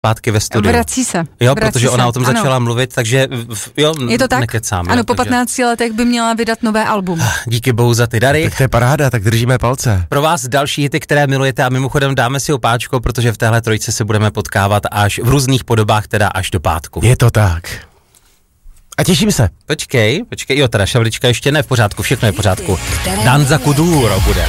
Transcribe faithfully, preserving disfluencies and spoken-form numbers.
zpátky ve studiu. Vrací se. Jo, vrací protože se. ona o tom ano. začala mluvit, takže jo, je to tak? nekecám. Ano, jo, po takže... patnácti letech by měla vydat nové album. Díky bohu za ty dary. Tak to je paráda, tak držíme palce. Pro vás další hity, které milujete a mimochodem dáme si opáčko, protože v téhle trojice se budeme potkávat až v různých podobách, teda až do pátku. Je to tak. A těším se. Počkej, počkej, jo, teda šavlička ještě ne v pořádku, všechno je v pořádku. Danza Kuduro bude.